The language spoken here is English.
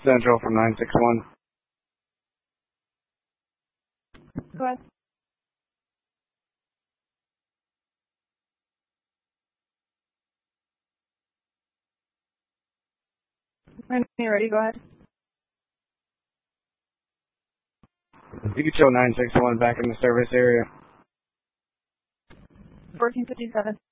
Central from 961. Go ahead. When you're ready, go ahead. Echo 961 back in the service area. 1457.